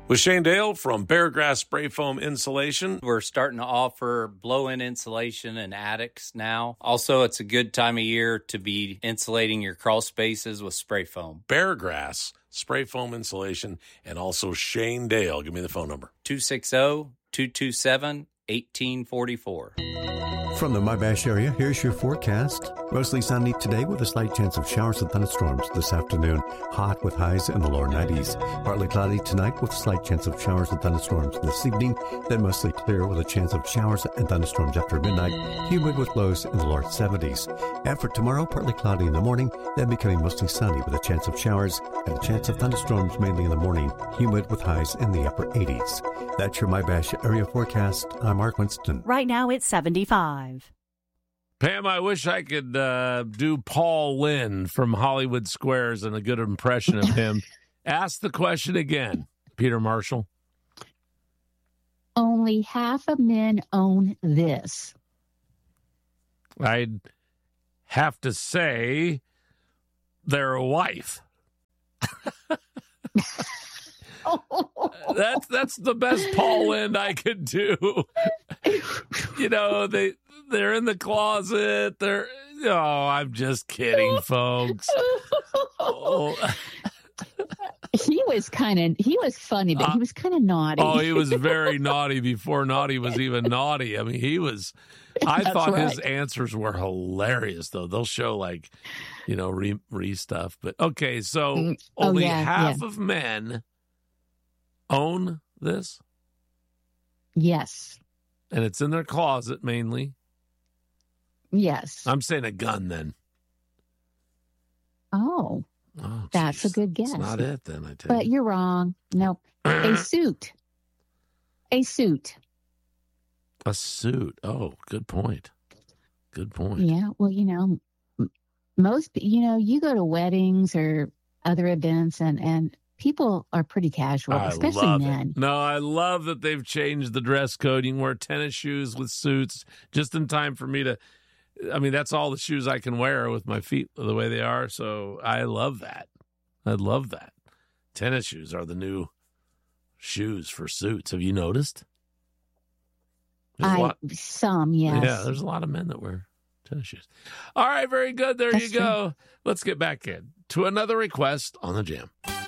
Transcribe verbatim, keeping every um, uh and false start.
With Shane Dale from Beargrass Spray Foam Insulation. We're starting to offer blow-in insulation in attics now. Also, it's a good time of year to be insulating your crawl spaces with spray foam. Beargrass Spray Foam Insulation, and also Shane Dale. Give me the phone number. two six zero, two two seven, one eight four four. From the Wabash area, here's your forecast. Mostly sunny today with a slight chance of showers and thunderstorms this afternoon. Hot with highs in the lower nineties. Partly cloudy tonight with a slight chance of showers and thunderstorms this evening. Then mostly clear with a chance of showers and thunderstorms after midnight. Humid with lows in the lower seventies. And for tomorrow, partly cloudy in the morning, then becoming mostly sunny with a chance of showers and a chance of thunderstorms mainly in the morning. Humid with highs in the upper eighties. That's your Wabash area forecast. I'm Mark Winston. Right now it's seventy-five. Pam, I wish I could uh, do Paul Lynde from Hollywood Squares and a good impression of him. Ask the question again, Peter Marshall. Only half of men own this. I'd have to say their wife. That's that's the best Paul Lynde I could do. You know, they they're in the closet. They're oh, I'm just kidding, folks. Oh. He was kind of he was funny, but he was kind of naughty. Oh, he was very naughty before naughty was even naughty. I mean, he was. I That's thought right. his answers were hilarious, though. They'll show like, you know, re re stuff. But okay, so Mm, oh, only yeah, half yeah. of men own this, Yes. and it's in their closet mainly. Yes. I'm saying a gun then. Oh, Oh, that's geez. a good guess. It's not it then, I tell But you. you're wrong. Nope. A suit. A suit. A suit. Oh, good point. Good point. Yeah. Well, you know, m- most, you know, you go to weddings or other events and, and people are pretty casual, I especially love men. it. No, I love that they've changed the dress code. You can wear tennis shoes with suits just in time for me to. I mean, that's all the shoes I can wear with my feet the way they are. So I love that. I love that. Tennis shoes are the new shoes for suits. Have you noticed? There's a I, lot- some, yes. Yeah, there's a lot of men that wear tennis shoes. All right, very good. There That's you go. Let's get back in to another request on the Jam.